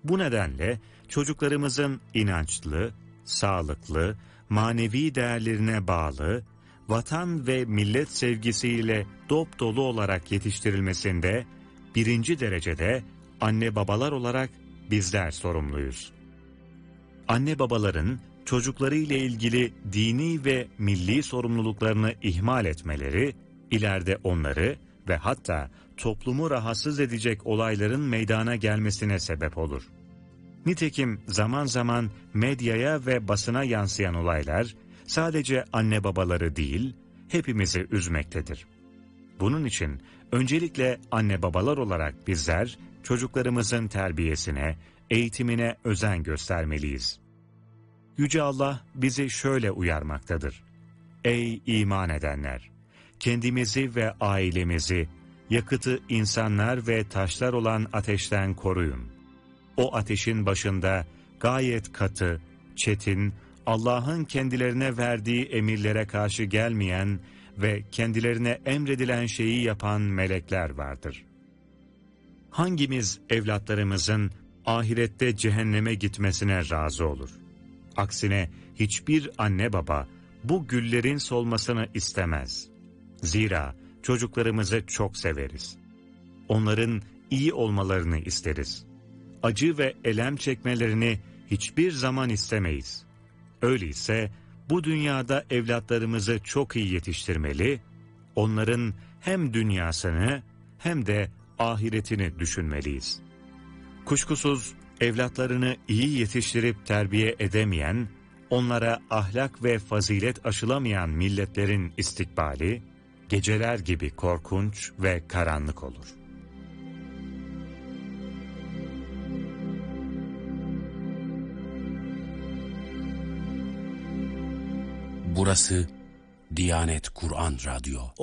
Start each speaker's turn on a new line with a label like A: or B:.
A: Bu nedenle çocuklarımızın inançlı, sağlıklı, manevi değerlerine bağlı, vatan ve millet sevgisiyle dop dolu olarak yetiştirilmesinde birinci derecede anne babalar olarak bizler sorumluyuz. Anne babaların çocuklarıyla ilgili dini ve milli sorumluluklarını ihmal etmeleri, ileride onları ve hatta toplumu rahatsız edecek olayların meydana gelmesine sebep olur. Nitekim zaman zaman medyaya ve basına yansıyan olaylar sadece anne babaları değil, hepimizi üzmektedir. Bunun için öncelikle anne babalar olarak bizler çocuklarımızın terbiyesine, eğitimine özen göstermeliyiz. Yüce Allah bizi şöyle uyarmaktadır. Ey iman edenler! Kendimizi ve ailemizi, yakıtı insanlar ve taşlar olan ateşten koruyun. O ateşin başında gayet katı, çetin, Allah'ın kendilerine verdiği emirlere karşı gelmeyen ve kendilerine emredilen şeyi yapan melekler vardır. Hangimiz evlatlarımızın ahirette cehenneme gitmesine razı olur? Aksine hiçbir anne baba bu güllerin solmasını istemez. Zira çocuklarımızı çok severiz. Onların iyi olmalarını isteriz. Acı ve elem çekmelerini hiçbir zaman istemeyiz. Öyleyse bu dünyada evlatlarımızı çok iyi yetiştirmeli, onların hem dünyasını hem de ahiretini düşünmeliyiz. Kuşkusuz evlatlarını iyi yetiştirip terbiye edemeyen, onlara ahlak ve fazilet aşılamayan milletlerin istikbali, geceler gibi korkunç ve karanlık olur.
B: Burası Diyanet Kur'an Radyo.